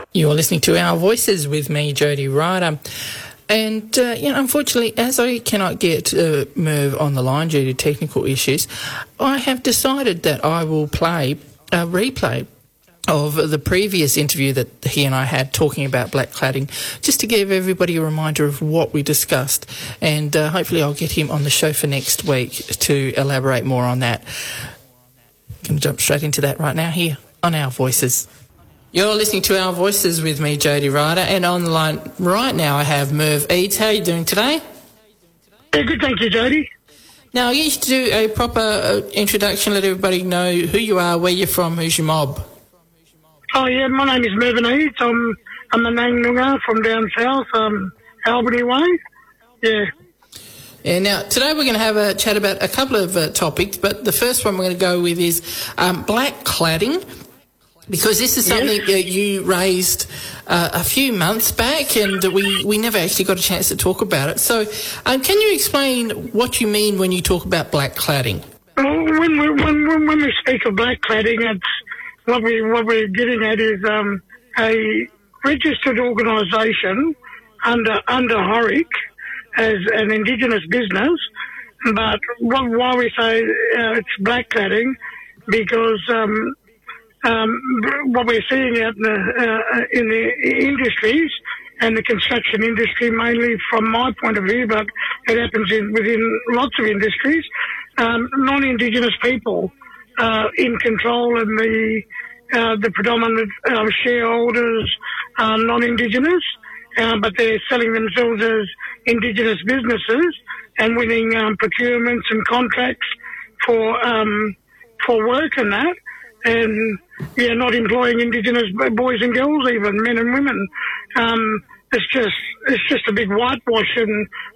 You're listening to Our Voices with me, Jody Ryder. And, unfortunately, as I cannot get Merv on the line due to technical issues, I have decided that I will play a replay of the previous interview that he and I had talking about black cladding, just to give everybody a reminder of what we discussed. And hopefully I'll get him on the show for next week to elaborate more on that. Going to jump straight into that right now here on Our Voices. You're listening to Our Voices with me, Jody Ryder, and on the line right now I have Merv Eads. How are you doing today? Yeah, good, thank you, Jody. Now, you used to do a proper introduction, let everybody know who you are, where you're from, who's your mob. Oh, yeah, my name is Mervyn Eads. I'm a Nangnunga from down south, Albany way. Yeah. Yeah, now, today we're going to have a chat about a couple of topics, but the first one we're going to go with is black cladding. Because this is something that you raised a few months back, and we never actually got a chance to talk about it. So can you explain what you mean when you talk about black cladding? Well, when we speak of black cladding, it's what we're getting at is a registered organisation under HORIC as an Indigenous business. But why we say it's black cladding, because what we're seeing out in the industries and the construction industry, mainly from my point of view, but it happens within lots of industries, non-Indigenous people in control, and the predominant shareholders are non-Indigenous, but they're selling themselves as Indigenous businesses and winning procurements and contracts for work and that. And not employing Indigenous boys and girls, even men and women. It's just a big whitewash, and